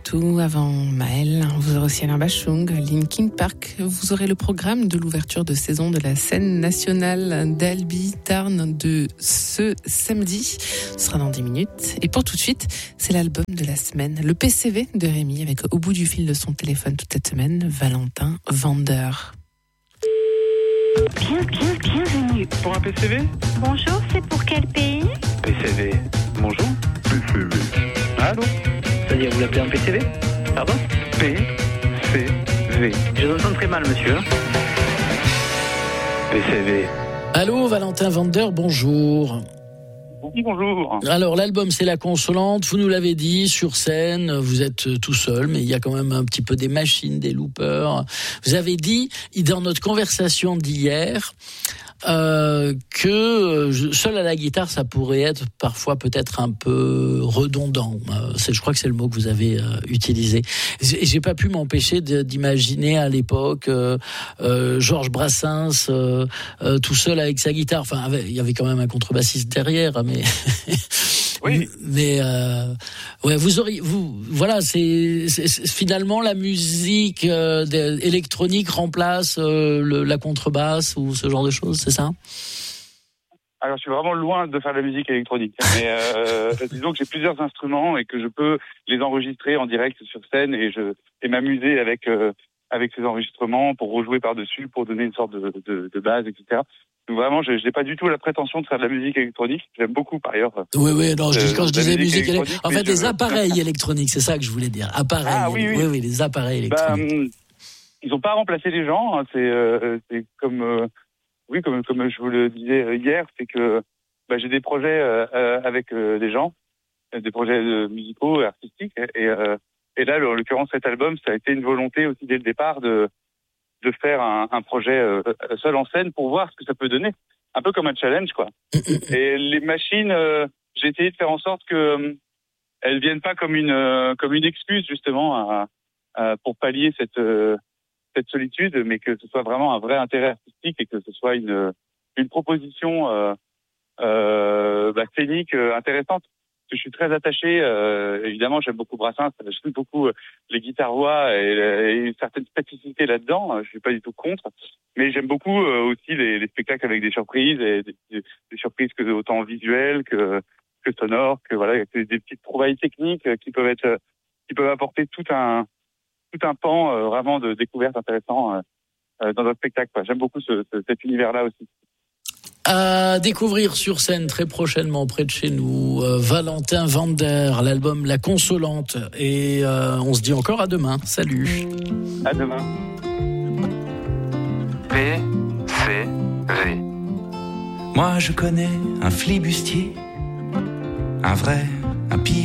tout. Avant Maël, vous aurez aussi Alain Bachung, Linkin Park. Vous aurez le programme de l'ouverture de saison de la scène nationale d'Albi Tarn de ce samedi. Ce sera dans 10 minutes. Et pour tout de suite, c'est l'album de la semaine, le PCV de Rémi, avec au bout du fil de son téléphone toute cette semaine, Valentin Vander. Bienvenue. Pour un PCV ? Bonjour, c'est pour quel pays ? PCV. Bonjour. PCV. Allô ? C'est-à-dire, vous l'appelez un PCV ? Pardon ? PCV. Je vous entends très mal, monsieur. PCV. Allô, Valentin Vander, bonjour. Oui, bonjour. Alors, l'album, c'est La Consolante. Vous nous l'avez dit, sur scène, vous êtes tout seul, mais il y a quand même un petit peu des machines, des loopers. Vous avez dit, dans notre conversation d'hier, que seul à la guitare, ça pourrait être parfois peut-être un peu redondant. Je crois que c'est le mot que vous avez utilisé. J'ai pas pu m'empêcher d'imaginer à l'époque Georges Brassens tout seul avec sa guitare. Enfin, il y avait quand même un contrebassiste derrière, mais oui. Mais ouais, voilà, c'est finalement la musique électronique remplace la contrebasse ou ce genre de choses, c'est ça? Alors, je suis vraiment loin de faire de la musique électronique. Mais disons que j'ai plusieurs instruments et que je peux les enregistrer en direct sur scène et m'amuser avec ces enregistrements pour rejouer par-dessus, pour donner une sorte de base, etc. Donc vraiment, je n'ai pas du tout la prétention de faire de la musique électronique. J'aime beaucoup, par ailleurs. Oui, non, quand je disais musique électronique, en fait, des appareils électroniques, c'est ça que je voulais dire. Appareils. Ah, oui, les appareils électroniques. Ils n'ont pas remplacé les gens. Hein. C'est comme je vous le disais hier, c'est que j'ai des projets avec des gens, des projets musicaux et artistiques. Et là, en l'occurrence, cet album, ça a été une volonté aussi dès le départ de faire un projet seul en scène pour voir ce que ça peut donner. Un peu comme un challenge, quoi. Et les machines, j'ai essayé de faire en sorte que elles viennent pas comme une excuse, justement, pour pallier cette solitude, mais que ce soit vraiment un vrai intérêt artistique et que ce soit une proposition scénique intéressante. Je suis très attaché, évidemment, j'aime beaucoup Brassens, j'aime beaucoup les guitares-voix et certaines spécificités là-dedans. Je suis pas du tout contre, mais j'aime beaucoup aussi les spectacles avec des surprises et des surprises que autant visuelles que sonores, que voilà, des petites trouvailles techniques qui peuvent apporter tout un pan vraiment de découverte intéressant dans notre spectacle. Quoi. J'aime beaucoup cet univers-là aussi. À découvrir sur scène très prochainement près de chez nous, Valentin Vander, l'album La Consolante. Et on se dit encore à demain. Salut. À demain. PCV. Moi je connais un flibustier, un vrai, un pire.